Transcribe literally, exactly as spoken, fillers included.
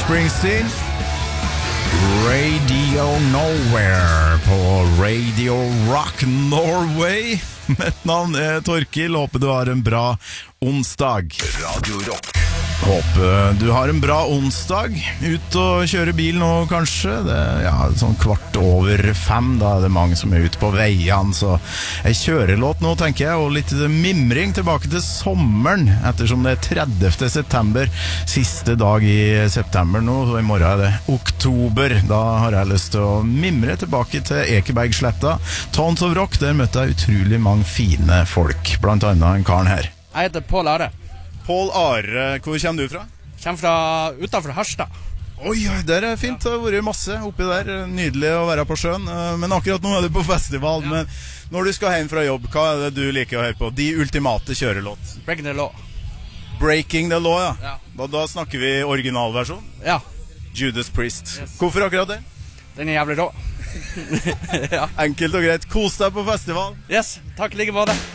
Springsteen. Radio Nowhere på Radio Rock Norway. Mitt navn er Torkil, håper du har en bra onsdag. Radio Rock. Håper du har en bra onsdag. Ut og kjøre bil nå kanskje. Det er ja, sånn kvart over fem, da er det mange som er ute på veien. Så jeg kjørelåt nå, tenker jeg, og litt mimring tilbake til sommeren, ettersom det er tredivte september, siste dag i september nå, og i morgen er det oktober. Da har jeg lyst til å mimre tilbake til Ekebergsletta. Tons of Rock, der møtte jeg utrolig mange fine folk, blant annet en karen her. Jeg heter Pål Are. Pål Are, hvor kommer du fra? Jeg kommer fra utenfor Harstad. Oi, der er fint, det har vært masse oppi der. Nydelig å være på sjøen. Men akkurat nå er du på festival. Ja. Men når du skal hjem fra jobb, hva er det du liker å høre på? De ultimate kjørelåt. Breaking the Law. Breaking the Law, ja, ja. Da, da snakker vi originalversjon. Ja. Judas Priest. Yes. Hvorfor akkurat det? Den er jævlig rå. Ja. Enkelt og greit. Kos deg på festival. Yes, takk like måte.